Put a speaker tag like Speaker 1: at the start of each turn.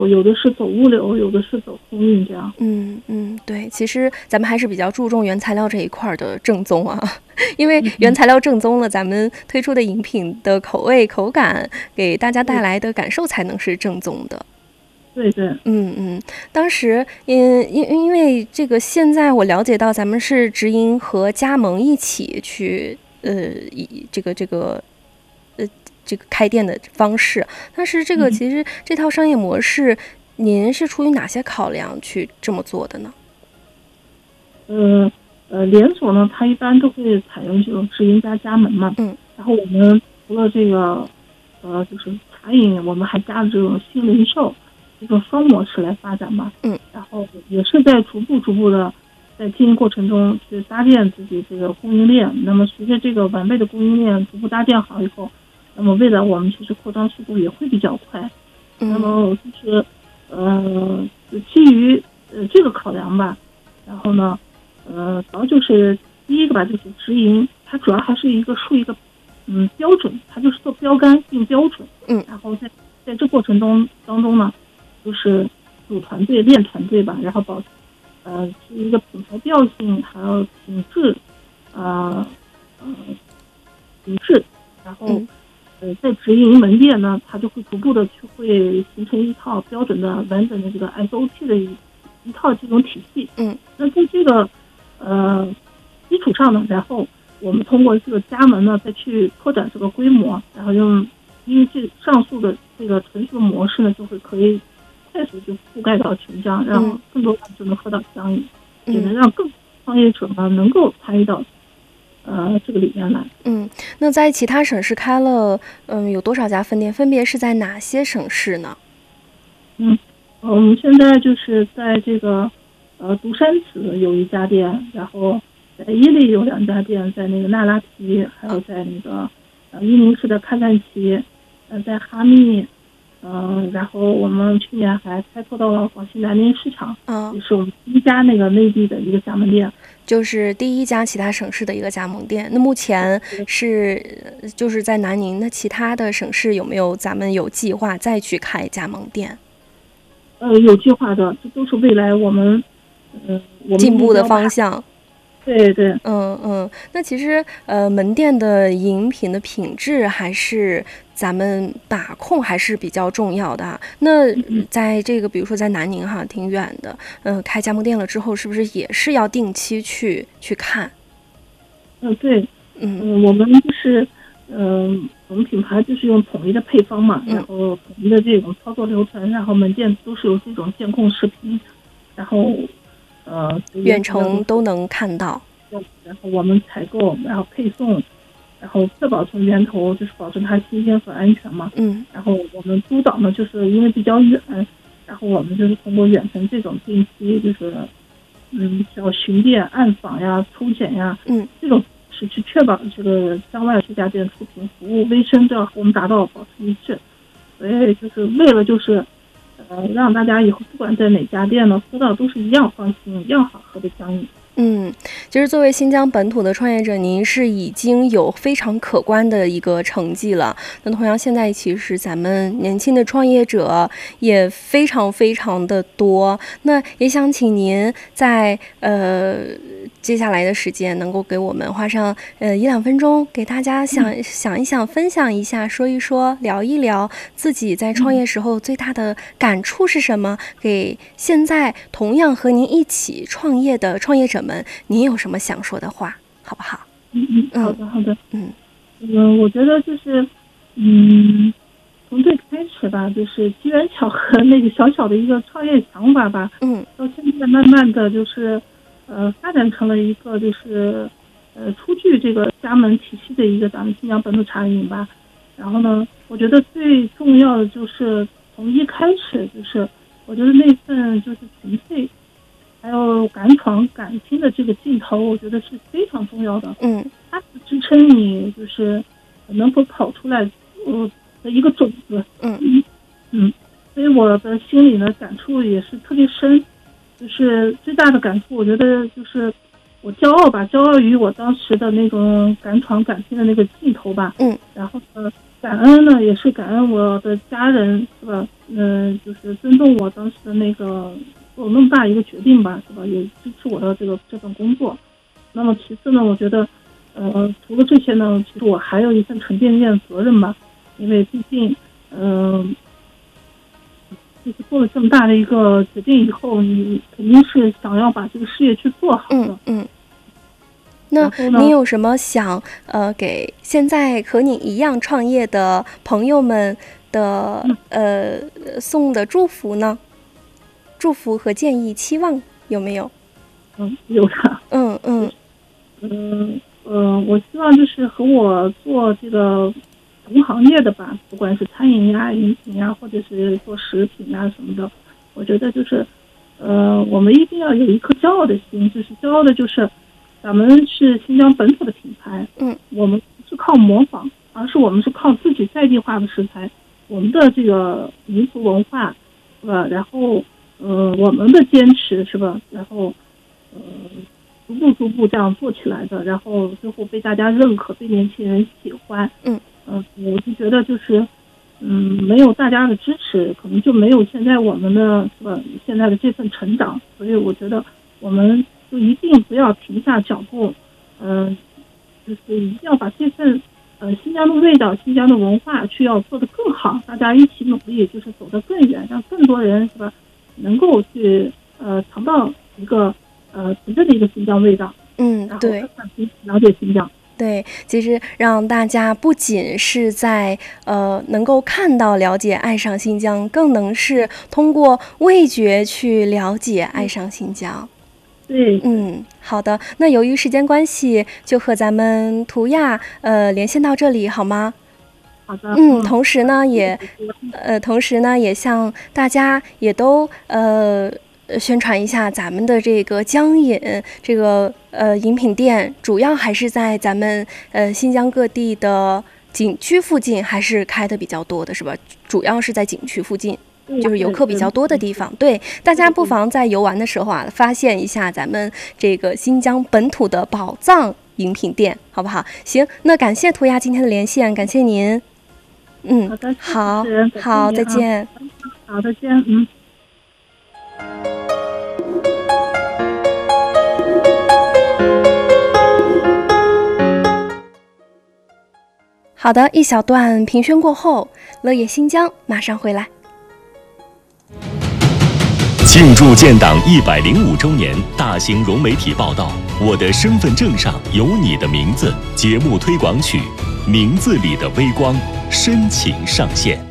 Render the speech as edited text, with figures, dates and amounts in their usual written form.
Speaker 1: 有的是走物流，有的是走空运这样。
Speaker 2: 对，其实咱们还是比较注重原材料这一块的正宗啊，因为原材料正宗了，咱们推出的饮品的口味、口感，给大家带来的感受才能是正宗的。
Speaker 1: 对对，
Speaker 2: 当时因为这个，现在我了解到咱们是直营和加盟一起去以这个开店的方式，但是这个其实这套商业模式，您是出于哪些考量去这么做的呢？
Speaker 1: 连锁呢，它一般都会采用这种直营加加盟嘛。然后我们除了这个就是茶饮，我们还加了这种新零售这种双模式来发展嘛。然后也是在逐步的在经营过程中去搭建自己这个供应链。那么随着这个完备的供应链逐步搭建好以后，那么未来我们其实扩张速度也会比较快。那么就是基于这个考量吧，然后呢主要就是第一个吧，就是直营，它主要还是树一个标准，它就是做标杆定标准。然后在这过程当中呢，就是组团队练团队吧，然后保持是一个品牌调性，还有品质，然后在直营门店呢，它就会逐步的会形成一套标准的完整的这个 SOP 的一套这种体系。那在这个基础上呢，然后我们通过这个加盟呢，再去拓展这个规模，然后因为这上述的这个成熟的模式呢，就会可以快速就覆盖到全疆，让更多人就能喝到香饮，也能让更多创业者呢能够参与到这个里面来。
Speaker 2: 那在其他省市开了有多少家分店？分别是在哪些省市呢？
Speaker 1: 我们现在就是在这个独山子有一家店，然后在伊犁有2家店，在那个那拉提，还有在那个伊宁市的喀赞其，在哈密，然后我们去年还开拓到了广西南宁市场，也是我们第一家那个内地的一个加盟店，
Speaker 2: 就是第一家其他省市的一个加盟店。那目前就是在南宁，那其他的省市有没有咱们有计划再去开加盟店？
Speaker 1: 有计划的，这都是未来我们
Speaker 2: 进步的方向。
Speaker 1: 对对，
Speaker 2: 那其实门店的饮品的品质还是咱们把控还是比较重要的。那在这个比如说在南宁哈挺远的，开加盟店了之后，是不是也是要定期去看？
Speaker 1: 对，我们就是我们品牌就是用统一的配方嘛，然后统一的这种操作流程，然后门店都是有这种监控视频，然后
Speaker 2: 远程都能看到，
Speaker 1: 然后我们采购，然后配送，然后确保从源头就是保证它新鲜和安全嘛。然后我们督导呢，就是因为比较远，然后我们就是通过远程这种定期就是叫巡店、暗访呀、抽检呀，这种是去确保这个向外这家店出品服务卫生都要和我们达到保持一致。所以就是为了就是让大家以后不管在哪家店呢，喝到都是一样放心、一样好喝的香饮。
Speaker 2: 其实作为新疆本土的创业者，您是已经有非常可观的一个成绩了。那同样，现在其实咱们年轻的创业者也非常非常的多。那也想请您在接下来的时间，能够给我们花上1-2分钟，给大家想一想、分享一下、说一说、聊一聊自己在创业时候最大的感触是什么？给现在同样和您一起创业的创业者们，您有什么想说的话，好不好？
Speaker 1: 好的。我觉得就是从最开始吧，就是机缘巧合那个小小的一个创业想法吧，到现在慢慢的就是发展成了一个就是出具这个加盟体系的一个咱们新疆本土茶饮吧。然后呢，我觉得最重要的就是从一开始就是我觉得那份就是纯粹还有敢闯敢拼的这个劲头，我觉得是非常重要的。它是支撑你就是能否跑出来的一个种子。所以我的心里呢感触也是特别深，就是最大的感触，我觉得就是我骄傲吧，骄傲于我当时的那种敢闯敢拼的那个劲头吧。然后感恩呢，也是感恩我的家人，是吧？就是尊重我当时的那个做那么大一个决定吧，是吧？也支持我的这份工作。那么其次呢，我觉得，除了这些呢，其实我还有一份沉甸甸的责任吧，因为毕竟，就是做了这么大的一个决定以后，你肯定是想要把这个事业去做好的。
Speaker 2: 那你有什么想给现在和你一样创业的朋友们的送的祝福呢？祝福和建议、期望有没有？
Speaker 1: 有的。我希望就是和我做这个同行业的吧，不管是餐饮呀、饮品呀，或者是做食品呀什么的，我觉得就是我们一定要有一颗骄傲的心，就是骄傲的就是咱们是新疆本土的品牌，我们不是靠模仿，而是我们是靠自己在地化的食材，我们的这个民族文化，是吧？然后我们的坚持，是吧？然后逐步这样做起来的，然后最后被大家认可，被年轻人喜欢。我就觉得就是没有大家的支持，可能就没有现在我们的是吧？现在的这份成长，所以我觉得我们就一定不要停下脚步，就是一定要把这份新疆的味道、新疆的文化去要做得更好，大家一起努力，就是走得更远，让更多人是吧能够去尝到一个真正的一个新疆味道。
Speaker 2: 对，
Speaker 1: 了解新疆。
Speaker 2: 对，其实让大家不仅是在能够看到、了解、爱上新疆，更能是通过味觉去了解、爱上新疆。
Speaker 1: 对，
Speaker 2: 好的。那由于时间关系，就和咱们图亚连线到这里，好吗？
Speaker 1: 好的。
Speaker 2: 同时呢，也向大家也都宣传一下咱们的这个江饮这个饮品店，主要还是在咱们新疆各地的景区附近还是开的比较多的，是吧？主要是在景区附近，就是游客比较多的地方。对，大家不妨在游玩的时候发现一下咱们这个新疆本土的宝藏饮品店，好不好？行，那感谢图亚今天的连线，感谢您。
Speaker 1: 好的，
Speaker 2: 好，再见。
Speaker 1: 好，再见。
Speaker 2: 好的，一小段评宣过后，乐业新疆马上回来。
Speaker 3: 庆祝建党105周年大型融媒体报道，我的身份证上有你的名字节目推广曲《名字里的微光》深情上线。